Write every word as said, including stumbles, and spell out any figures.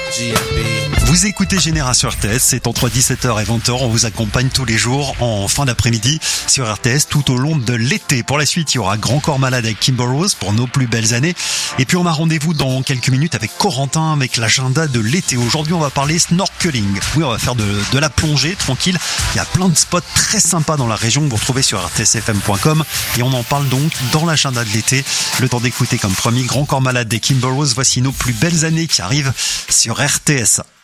Vous écoutez Génération R T S, c'est entre dix-sept heures et vingt heures. On vous accompagne tous les jours en fin d'après-midi sur R T S tout au long de l'été. Pour la suite, il y aura Grand Corps Malade avec Kimber Rose pour nos plus belles années. Et puis on a rendez-vous dans quelques minutes avec Corentin avec l'agenda de l'été. Aujourd'hui, on va parler snorkeling. Oui, on va faire de, de la plongée tranquille. Il y a plein de spots très sympas dans la région que vous retrouvez sur r t s f m point com. Et on en parle donc dans l'agenda de l'été. Le temps d'écouter comme promis Grand Corps Malade des Kimber Rose. Voici nos plus belles années qui arrivent sur R T S.